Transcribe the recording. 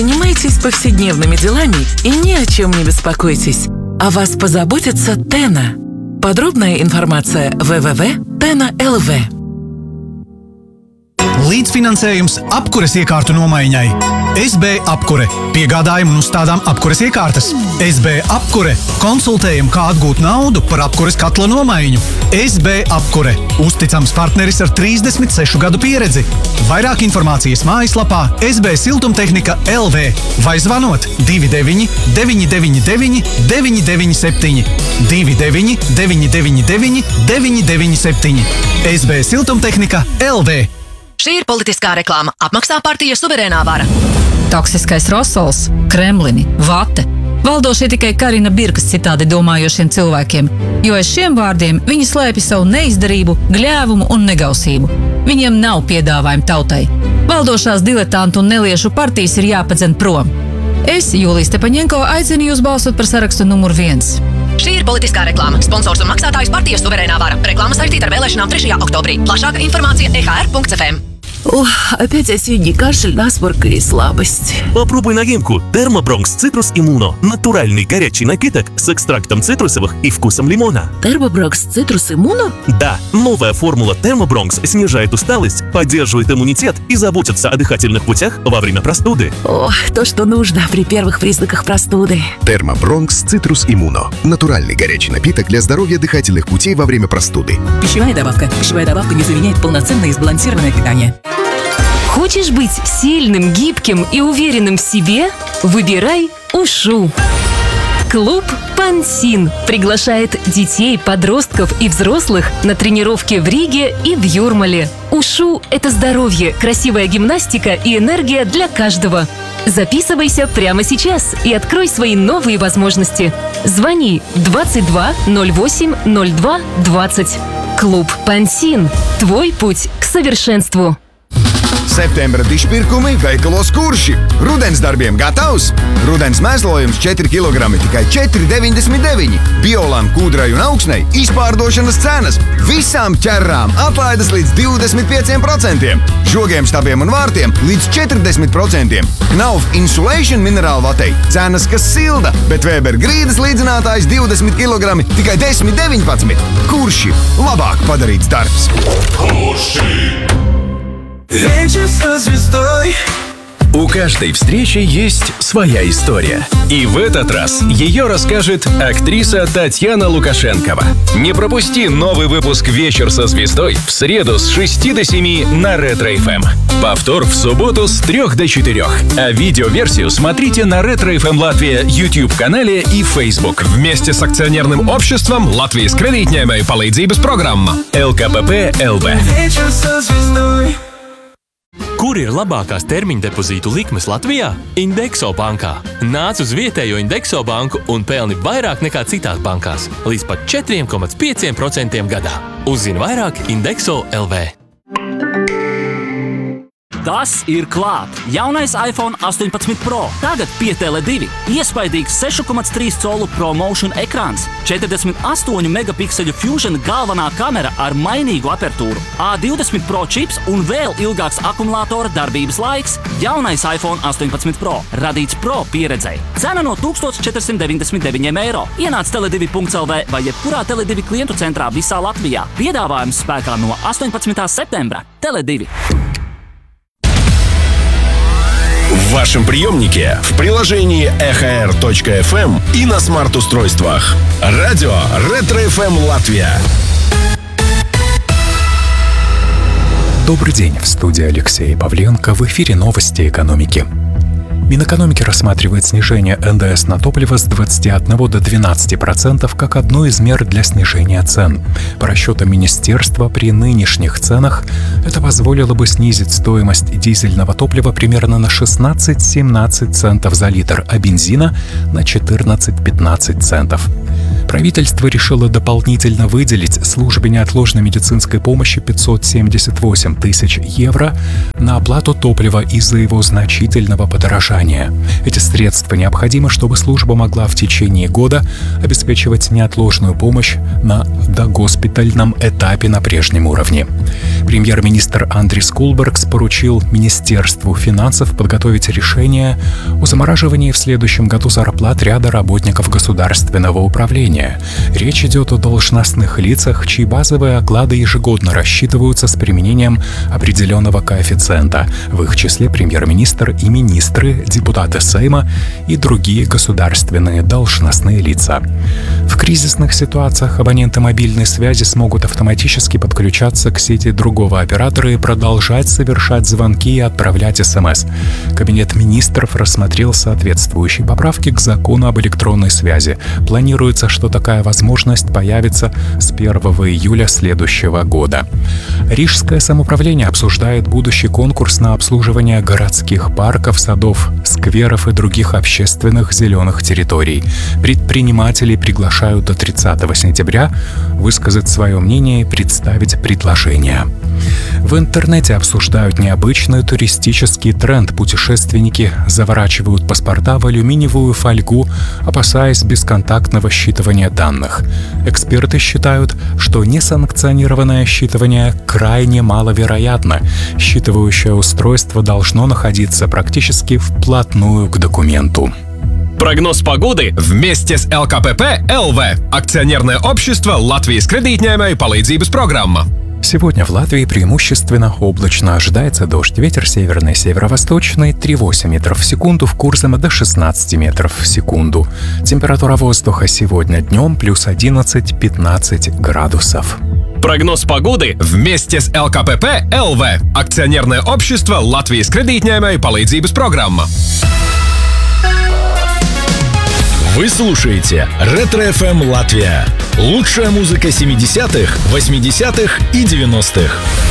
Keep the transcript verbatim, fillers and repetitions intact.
Занимайтесь повседневными делами и ни о чем не беспокойтесь. О вас позаботится Тена. Подробная информация дабл ю дабл ю дабл ю точка тена точка эл ви. Līdzfinansējums apkures iekārtu nomaiņai. es be apkure – piegādājam un uzstādām apkures iekārtas. es be apkure – konsultējam, kā atgūt naudu par apkures katla nomaiņu. es be apkure – uzticams partneris ar trīsdesmit sešu gadu pieredzi. Vairāk informācijas mājaslapā es be siltumtehnika punkt el vi vai zvanot divi deviņi deviņi deviņi deviņi deviņi deviņi septiņi divi deviņi deviņi deviņi deviņi deviņi deviņi septiņi. es be siltumtehnika punkt el vi. Šī ir politiskā reklāma. Apmaksā partija Suverēnā vara. Toksiskais rosols, kremlini, vate. Valdošie tikai Karina Birkas citādi domājošiem cilvēkiem, jo aiz šiem vārdiem viņi slēpj savu neizdarību, gļēvumu un negausību. Viņiem nav piedāvājumu tautai. Valdošās diletantu un neliešu partijas ir jāpadzen prom. Es, Jūlija Stepaņenko, aicinu jūs balsot par sarakstu numur viens. Šī ir politiskā reklāma. Sponsors un maksātājs partija Suverēnā vara. Reklāma saistīta ar vēlēšanām trešajā oktobrī. Plašāka информация e h r punkt f m. Ох, опять осенний кашель, насморк и слабость. Попробуй новинку Термобронкс Цитрус Иммуно. Натуральный горячий напиток с экстрактом цитрусовых и вкусом лимона. Термобронкс Цитрус Иммуно? Да, новая формула Термобронкс снижает усталость, поддерживает иммунитет и заботится о дыхательных путях во время простуды. Ох, то, что нужно при первых признаках простуды. Термобронкс Цитрус Иммуно. Натуральный горячий напиток для здоровья дыхательных путей во время простуды. Пищевая добавка. Пищевая добавка не заменяет полноценное и сбалансированное питание. Хочешь быть сильным, гибким и уверенным в себе? Выбирай УШУ. Клуб «Пансин» приглашает детей, подростков и взрослых на тренировки в Риге и в Юрмале. УШУ – это здоровье, красивая гимнастика и энергия для каждого. Записывайся прямо сейчас и открой свои новые возможности. Звони двадцать два ноль восемь ноль два двадцать. Клуб «Пансин» – твой путь к совершенству. Septembra dišpirkumi veikalos Kurši. Rudens darbiem gatavs? Rudens mēslojums četri kilogrami tikai četri deviņdesmit deviņi. Biolam, kūdrai un augsnei izpārdošanas cenas. Visām ķerrām atlaides līdz divdesmit pieciem procentiem. Žogiem, stabiem un vārtiem līdz četrdesmit procentiem. Knauf Insulation minerālvatei cenas, kas silda, bet Weber grīdas līdzinātājs divdesmit kilogrami tikai desmit deviņpadsmit. Kurši. Labāk padarīts darbs. Kurši. Вечер со звездой. У каждой встречи есть своя история. И в этот раз ее расскажет актриса Татьяна Лукашенкова. Не пропусти новый выпуск «Вечер со звездой» в среду с шести до семи на Ретро эф эм. Повтор в субботу с трех до четырех. А видеоверсию смотрите на Ретро эф эм Латвия YouTube-канале и Facebook. Вместе с акционерным обществом Латвijas kredītņēmēju palīdzības programma эл ка пэ пэ эл вэ. Вечер со звездой. Kur ir labākās termiņa depozītu likmes Latvijā? Indexo bankā. Nāc uz vietējo Indexo banku un pelni vairāk nekā citās bankās. Līdz pat četri komats pieci procenti gadā. Uzzini vairāk Indexo punkt el vē. Tas ir klāt! Jaunais iPhone astoņpadsmit Pro. Tagad pie Tele divi. Iespaidīgs sešu komats trīs colu ProMotion ekrāns. četrdesmit astoņu megapikseļu Fusion galvenā kamera ar mainīgu apertūru. A divdesmit Pro čips un vēl ilgāks akumulātora darbības laiks. Jaunais iPhone astoņpadsmit Pro. Radīts Pro pieredzei. Cena no tūkstoš četri deviņdesmit deviņi eiro. Ienāc tele divi punkt el vē vai jebkurā Tele divi klientu centrā visā Latvijā. Piedāvājums spēkā no astoņpadsmitā septembra. Tele divi. В вашем приемнике, в приложении эх эр точка эф эм и на смарт-устройствах. Радио Ретро эф эм Латвия. Добрый день, в студии Алексей Павленко, в эфире новости экономики. Минэкономики рассматривает снижение эн дэ эс на топливо с двадцати одного до двенадцати процентов как одну из мер для снижения цен. По расчетам министерства, при нынешних ценах это позволило бы снизить стоимость дизельного топлива примерно на шестнадцать-семнадцать центов за литр, а бензина на четырнадцать-пятнадцать центов. Правительство решило дополнительно выделить службе неотложной медицинской помощи пятьсот семьдесят восемь тысяч евро на оплату топлива из-за его значительного подорожания. питания. Эти средства необходимы, чтобы служба могла в течение года обеспечивать неотложную помощь на догоспитальном этапе на прежнем уровне. Премьер-министр Андрис Кулбергс поручил Министерству финансов подготовить решение о замораживании в следующем году зарплат ряда работников государственного управления. Речь идет о должностных лицах, чьи базовые оклады ежегодно рассчитываются с применением определенного коэффициента, в их числе премьер-министр и министры, депутаты Сейма и другие государственные должностные лица. В кризисных ситуациях абоненты мобильной связи смогут автоматически подключаться к сети другого оператора и продолжать совершать звонки и отправлять СМС. Кабинет министров рассмотрел соответствующие поправки к закону об электронной связи. Планируется, что такая возможность появится с первого июля следующего года. Рижское самоуправление обсуждает будущий конкурс на обслуживание городских парков, садов, скверов и других общественных зеленых территорий. Предприниматели приглашают до тридцатого сентября высказать свое мнение и представить предложения. В интернете обсуждают необычный туристический тренд. Путешественники заворачивают паспорта в алюминиевую фольгу, опасаясь бесконтактного считывания данных. Эксперты считают, что несанкционированное считывание крайне маловероятно. Считывающее устройство должно находиться практически вплотную к документу. Прогноз погоды вместе с эл ка пэ пэ эл ви. Акционерное общество Латвijas kredītņēmēju palīdzības программа. Сегодня в Латвии преимущественно облачно. Ожидается дождь. Ветер северный, северо-восточный три целых восемь метров в секунду. В Курзаме до шестнадцать метров в секунду. Температура воздуха сегодня днем плюс одиннадцать-пятнадцать градусов. Прогноз погоды вместе с эл ка пэ пэ эл ви. Акционерное общество Латвijas kredītņēmēju palīdzības программа. Вы слушаете Ретро-эф эм Латвия. Лучшая музыка семидесятых, восьмидесятых и девяностых.